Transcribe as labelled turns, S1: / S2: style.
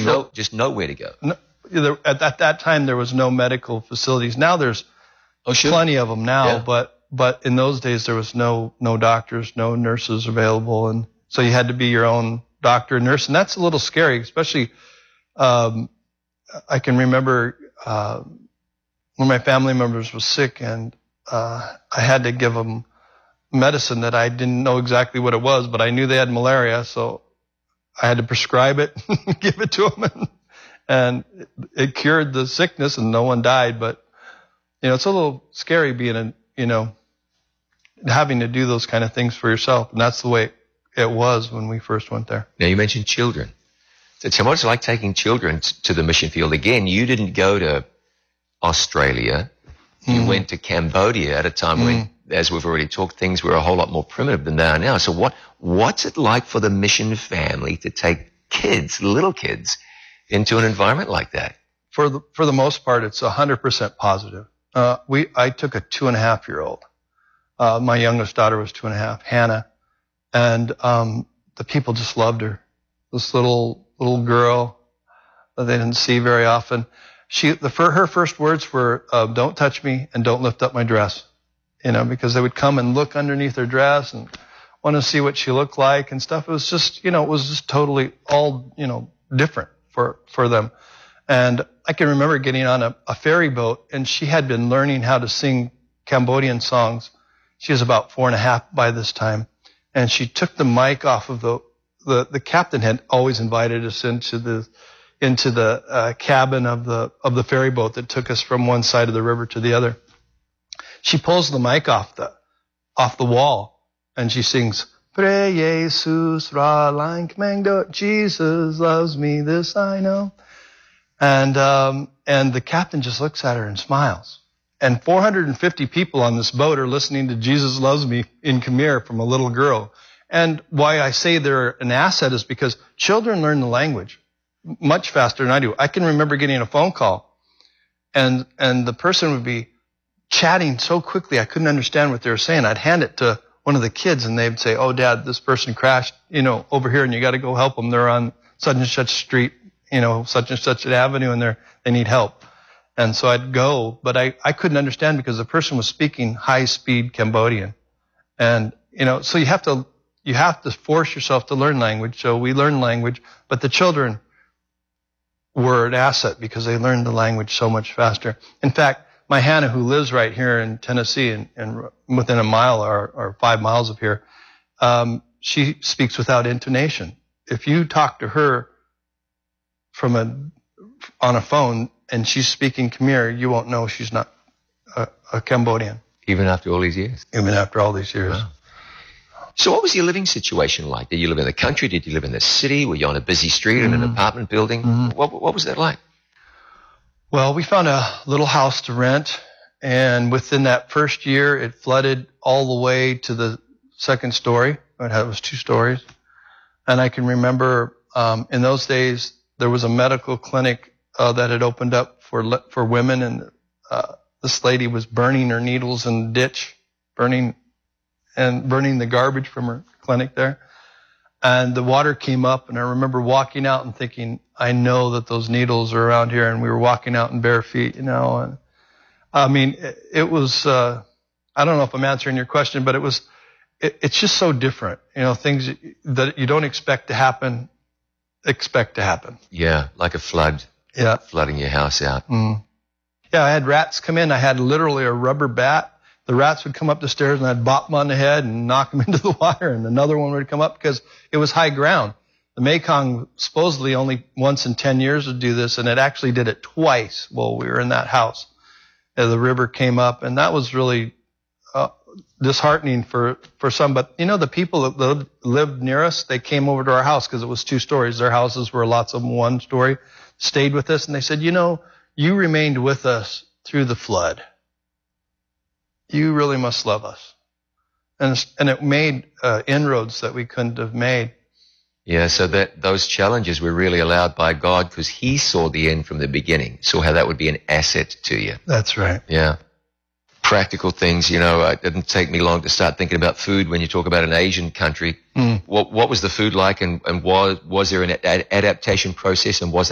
S1: just nowhere to go.
S2: No, at that time, there was no medical facilities. Now there's plenty of them now, but in those days there was no doctors, no nurses available, and so you had to be your own doctor and nurse, and that's a little scary, especially. I can remember when my family members was sick, and I had to give them medicine that I didn't know exactly what it was, but I knew they had malaria, so I had to prescribe it, give it to them, and it cured the sickness, and no one died. But it's a little scary being having to do those kind of things for yourself, and that's the way it was when we first went there.
S1: Now, you mentioned children. So what's it like taking children to the mission field? Again, you didn't go to Australia. You went to Cambodia at a time when, as we've already talked, things were a whole lot more primitive than they are now. So what's it like for the mission family to take little kids, into an environment like that?
S2: For the most part, it's 100% positive. I took a 2.5-year-old. My youngest daughter was 2.5, Hannah, and the people just loved her. This little girl that they didn't see very often. Her first words were, "Don't touch me and don't lift up my dress," because they would come and look underneath her dress and want to see what she looked like and stuff. It was just, totally all, different for them. And I can remember getting on a ferry boat, and she had been learning how to sing Cambodian songs. She was about 4.5 by this time, and she took the mic off of the captain had always invited us into the cabin of the ferry boat that took us from one side of the river to the other. She pulls the mic off the wall, and she sings, "Pre Jesus ra lang mangdo, Jesus loves me, this I know." And the captain just looks at her and smiles. And 450 people on this boat are listening to "Jesus Loves Me" in Khmer from a little girl. And why I say they're an asset is because children learn the language much faster than I do. I can remember getting a phone call, and the person would be chatting so quickly I couldn't understand what they were saying. I'd hand it to one of the kids, and they'd say, "Oh, Dad, this person crashed, over here, and you got to go help them. They're on such and such street, such and such an avenue, and they need help." And so I'd go, but I couldn't understand because the person was speaking high-speed Cambodian. And, so you have to force yourself to learn language. So we learned language, but the children were an asset because they learned the language so much faster. In fact, my Hannah, who lives right here in Tennessee and within a mile or 5 miles of here, she speaks without intonation. If you talk to her on a phone and she's speaking Khmer, you won't know she's not a Cambodian.
S1: Even after all these years?
S2: Even after all these years.
S1: Wow. So what was your living situation like? Did you live in the country? Did you live in the city? Were you on a busy street in an apartment building? What was that like?
S2: Well, we found a little house to rent, and within that first year, it flooded all the way to the second story. It was 2 stories. And I can remember in those days, there was a medical clinic that had opened up for women, and this lady was burning her needles in the ditch, burning the garbage from her clinic there. And the water came up, and I remember walking out and thinking, I know that those needles are around here, and we were walking out in bare feet, and I mean, it was, I don't know if I'm answering your question, but it's just so different. Things that you don't expect to happen.
S1: Yeah, like a flood.
S2: Yeah.
S1: Flooding your house out.
S2: Yeah, I had rats come in. I had literally a rubber bat. The rats would come up the stairs, and I'd bop them on the head and knock them into the water, and another one would come up because it was high ground. The Mekong supposedly only once in 10 years would do this, and it actually did it twice while we were in that house. The river came up, and that was really disheartening for some. But, the people that lived near us, they came over to our house because it was 2 stories. Their houses were lots of them 1 story, stayed with us, and they said, you remained with us through the flood. You really must love us. And it made inroads that we couldn't have made.
S1: Yeah, so those challenges were really allowed by God because He saw the end from the beginning, saw how that would be an asset to you.
S2: That's right.
S1: Yeah. Practical things, it didn't take me long to start thinking about food when you talk about an Asian country. What was the food like, and was there an adaptation process, and was